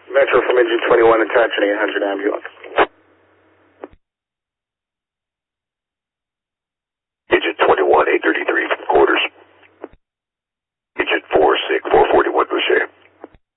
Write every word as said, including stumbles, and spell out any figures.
Metro from engine twenty-one, attaching eight hundred ambulance.